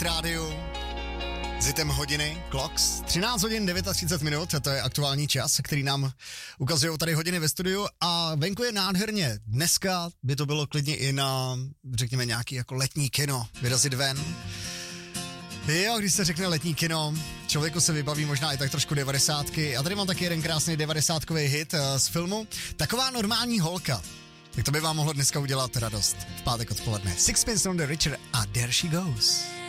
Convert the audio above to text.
Hit Radio s hitem hodiny, Clocks. 13 hodin 39 minut, to je aktuální čas, který nám ukazují tady hodiny ve studiu a venku je nádherně. Dneska by to bylo klidně i na, řekněme, nějaký jako letní kino, vyrazit ven. Jo, když se řekne letní kino, člověku se vybaví možná i tak trošku 90. A tady mám taky jeden krásný 90kový hit z filmu Taková normální holka. Tak to by vám mohlo dneska udělat radost v pátek odpoledne. Sixpence None the Richer a There She Goes.